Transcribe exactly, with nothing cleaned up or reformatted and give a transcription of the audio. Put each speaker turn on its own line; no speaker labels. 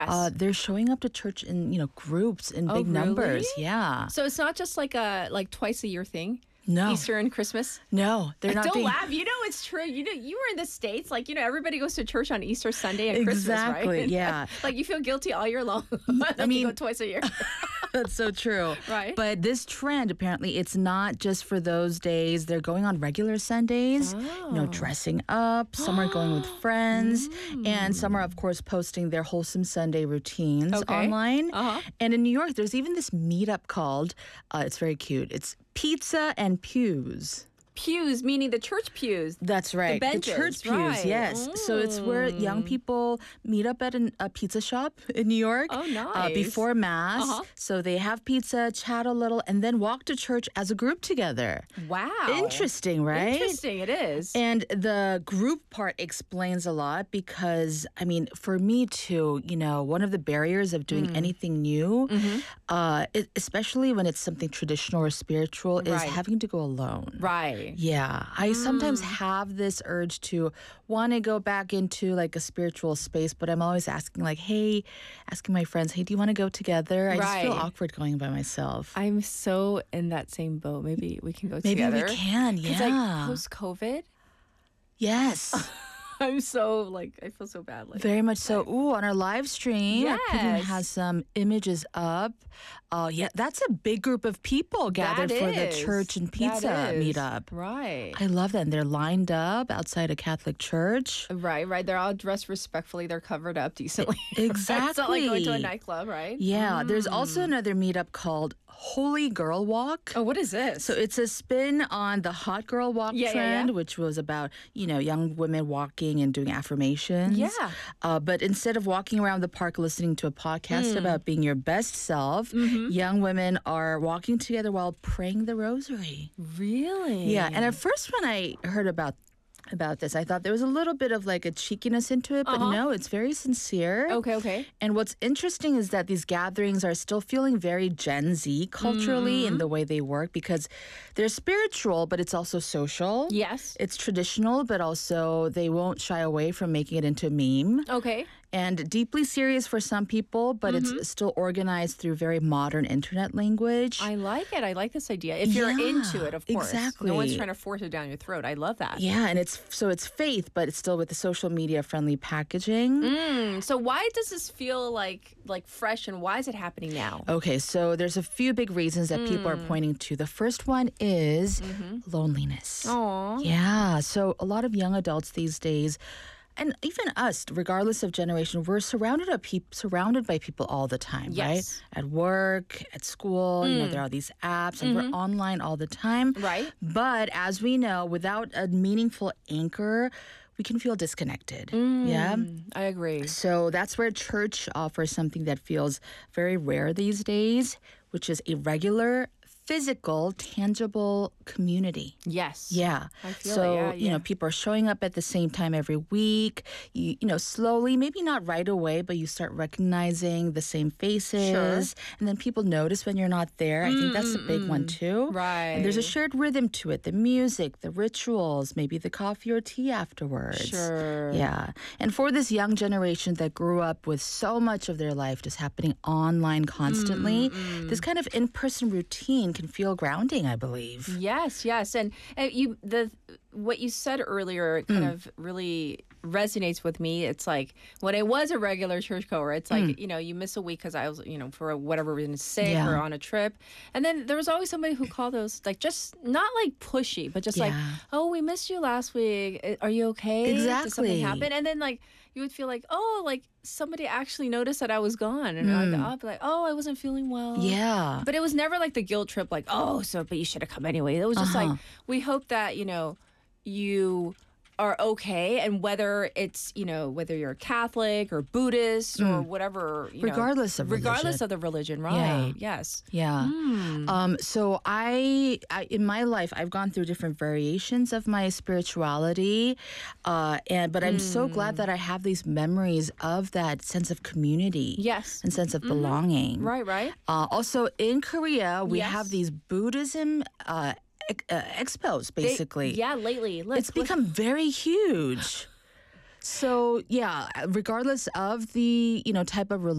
Uh, they're showing up to church in, you know, groups in
Oh,
big numbers.
really?
Yeah.
So it's not just like a like twice a year thing.
No.
Easter and Christmas.
No, they're not
Don't
being...
laugh. You know it's true. You know you were in the States. Like you know everybody goes to church on Easter Sunday and
Exactly,
Christmas, right?
yeah.
Like you feel guilty all year long.
I mean,
you go twice a year.
That's so true.
Right.
But this trend, apparently, it's not just for those days. They're going on regular Sundays, you know,
Oh.
dressing up. Some are going with friends. And some are, of course, posting their wholesome Sunday routines
Okay.
online.
Uh-huh.
And in New York, there's even this meetup called, uh, it's very cute, it's Pizza and Pews.
Pews, meaning the church pews.
That's right.
benches,
church pews,
right.
yes. So it's where young people meet up at an, a pizza shop in New York.
Oh,
Uh,
nice.
before Mass.
Uh-huh.
So they have pizza, chat a little, and then walk to church as a group together.
Wow.
Interesting, right?
Interesting, it is.
And the group part explains a lot because, I mean, for me too, you know, one of the barriers of doing anything new,
Mm-hmm.
uh, it, especially when it's something traditional or spiritual, is
Right.
having to go alone.
right.
Yeah, I sometimes
Mm.
have this urge to want to go back into like a spiritual space, but I'm always asking, like, hey, asking my friends, hey, do you want to go together? I just feel
Right.
awkward going by myself.
I'm so in that same boat. Maybe we can go
Maybe
together.
we can,
Because
yeah.
like post COVID,
Yes,
I'm so like I feel so badly.
very much so. Ooh, on our live stream, our Pidgin
Yes.
has some images up. Oh, yeah, that's a big group of people gathered
That
for the
is.
church and
That
pizza
is.
meetup.
Right.
I love that. And they're lined up outside a Catholic church.
Right, right. They're all dressed respectfully. They're covered up decently.
Exactly.
It's not like going to a nightclub, right?
Yeah, there's also another meetup called Holy Girl Walk.
Oh, what is this?
So it's a spin on the hot girl walk
Yeah, yeah,
trend,
yeah.
which was about, you know, young women walking and doing affirmations.
Yeah.
Uh, but instead of walking around the park listening to a podcast
Mm.
about being your best self,
Mm-hmm.
young women are walking together while praying the rosary.
really?
Yeah, and at first when I heard about about this, I thought there was a little bit of like a cheekiness into it, but
Uh-huh.
no, it's very sincere.
Okay, okay.
And what's interesting is that these gatherings are still feeling very Gen Z culturally
Mm-hmm.
in the way they work because they're spiritual, but it's also social.
Yes.
It's traditional, but also they won't shy away from making it into a meme.
Okay.
And deeply serious for some people, but
Mm-hmm.
it's still organized through very modern internet language.
I like it. I like this idea. If you're
Yeah,
into it, of course. No one's
exactly.
trying to force it down your throat. I love that.
Yeah, and it's so it's faith, but it's still with the social media friendly packaging.
Mm, so why does this feel like like fresh and why is it happening now?
Okay, so there's a few big reasons that people are pointing to. The first one is loneliness.
Aw.
Yeah, so a lot of young adults these days, and even us, regardless of generation, we're surrounded by peop- surrounded by people all the time,
Yes. Mm.
right? At work, at school, you know, there are these apps, and we're online all the time.
Mm-hmm. Right.
But as we know, without a meaningful anchor, we can feel disconnected. Yeah.
Mm, I agree.
So that's where church offers something that feels very rare these days, which is a regular, physical, tangible community.
Yes.
Yeah.
I feel
so,
it. Yeah,
you
yeah.
know, people are showing up at the same time every week. You, you know, slowly, maybe not right away, but you start recognizing the same faces. And then people notice when you're not there. I think that's a big one too. And there's a
Right.
shared rhythm to it, the music, the rituals, maybe the coffee or tea afterwards.
Sure.
Yeah. And for this young generation that grew up with so much of their life just happening online constantly, this kind of in-person routine can feel grounding, I believe.
Yes, yes, and, and you the what you said earlier kind
Mm.
of really resonates with me. It's like when I was a regular churchgoer, it's like you know you miss a week because I was you know for whatever reason sick
Mm. Yeah.
or on a trip, and then there was always somebody who called those like just not like pushy, but just like
Yeah.
oh we missed you last week. Uh, Are you okay? Did something
Exactly.
happen? And then like you would feel like oh like somebody actually noticed that I was gone, and I'd, I'd be like oh I wasn't feeling well.
Mm. Yeah.
But it was never like the guilt trip, like, oh, so, but you should have come anyway. It was just
Uh-huh.
like, we hope that, you know, you are okay. And whether it's, you know, whether you're Catholic or Buddhist or whatever, you know,
Mm. Regardless of
regardless
religion.
of the religion, right?
Yeah.
Yes.
Yeah.
Hmm.
Um, so I, I, in my life, I've gone through different variations of my spirituality, uh, and but I'm so
Hmm.
glad that I have these memories of that sense of community,
Yes.
and sense of belonging.
Right, right.
Uh, also, in Korea, we
Yes.
have these Buddhism uh, ex- uh, expos,
They-
basically.
yeah, lately. Let's,
It's become very huge. So yeah, regardless of the you know type of religion.